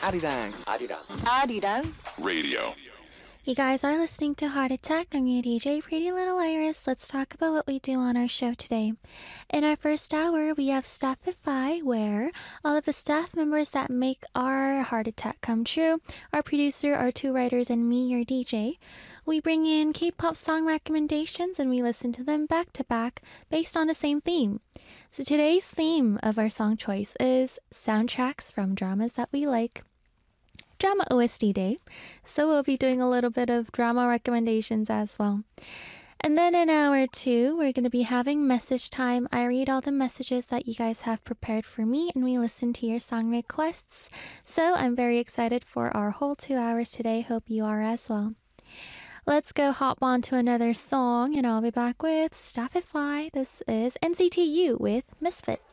아리랑 아리랑 Radio. You guys are listening to Heart Attack. I'm your DJ, Pretty Little Iris. Let's talk about what we do on our show today. In our first hour, we have Staffify, where all of the staff members that make our Heart Attack come true, our producer, our two writers, and me, your DJ, we bring in K-pop song recommendations and we listen to them back to back based on the same theme. So today's theme of our song choice is soundtracks from dramas that we like. Drama OST Day, so we'll be doing a little bit of drama recommendations as well. And then in hour 2, we're going to be having message time. I read all the messages that you guys have prepared for me and we listen to your song requests. So I'm very excited for our whole 2 hours today. Hope you are as well. Let's go hop on to another song and I'll be back with Staffify. This is NCTU with Misfit.